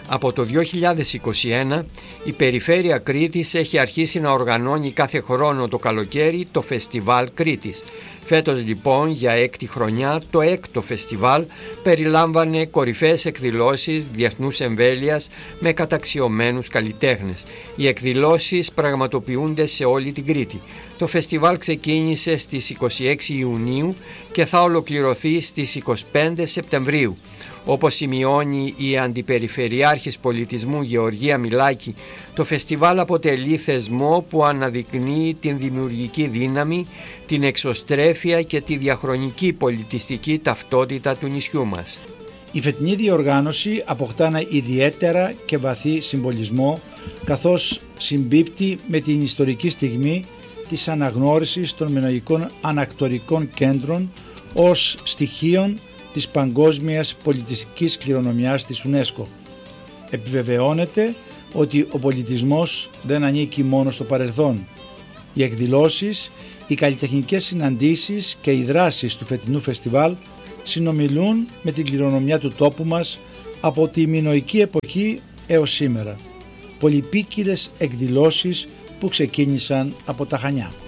Από το 2021 η Περιφέρεια Κρήτης έχει αρχίσει να οργανώνει κάθε χρόνο το καλοκαίρι το Φεστιβάλ Κρήτης. Φέτος λοιπόν για 6η χρονιά το 6ο φεστιβάλ περιλάμβανε κορυφαίες εκδηλώσεις διεθνούς εμβέλειας με καταξιωμένους καλλιτέχνες. Οι εκδηλώσεις πραγματοποιούνται σε όλη την Κρήτη. Το φεστιβάλ ξεκίνησε στις 26 Ιουνίου και θα ολοκληρωθεί στις 25 Σεπτεμβρίου. Όπως σημειώνει η Αντιπεριφερειάρχης Πολιτισμού Γεωργία Μιλάκη, το φεστιβάλ αποτελεί θεσμό που αναδεικνύει την δημιουργική δύναμη, την εξωστρέφεια και τη διαχρονική πολιτιστική ταυτότητα του νησιού μας. Η φετινή διοργάνωση αποκτά ένα ιδιαίτερα και βαθύ συμβολισμό, καθώς συμπίπτει με την ιστορική στιγμή της αναγνώρισης των μινωικών ανακτορικών κέντρων ως στοιχείων της παγκόσμιας πολιτιστικής κληρονομιάς της UNESCO. Επιβεβαιώνεται ότι ο πολιτισμός δεν ανήκει μόνο στο παρελθόν. Οι εκδηλώσεις, οι καλλιτεχνικές συναντήσεις και οι δράσεις του φετινού φεστιβάλ συνομιλούν με την κληρονομιά του τόπου μας από τη μινωική εποχή έως σήμερα. Πολυπίκυλες εκδηλώσεις που ξεκίνησαν από τα Χανιά.